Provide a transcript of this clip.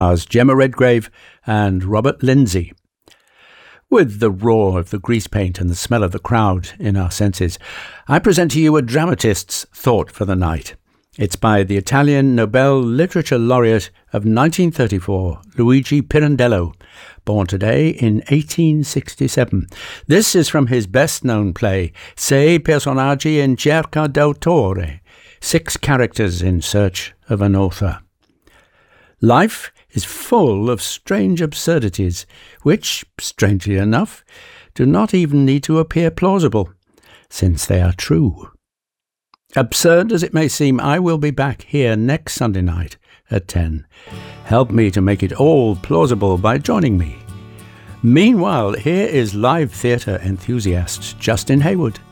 As Gemma Redgrave and Robert Lindsay. With the roar of the grease paint and the smell of the crowd in our senses, I present to you a dramatist's thought for the night. It's by the Italian Nobel Literature Laureate of 1934, Luigi Pirandello, born today in 1867. This is from his best-known play, Sei personaggi in cerca d'autore, 6 characters in search of an author. Life is full of strange absurdities, which, strangely enough, do not even need to appear plausible, since they are true. Absurd as it may seem, I will be back here next Sunday night at 10. Help me to make it all plausible by joining me. Meanwhile, here is live theatre enthusiast Justin Hayward.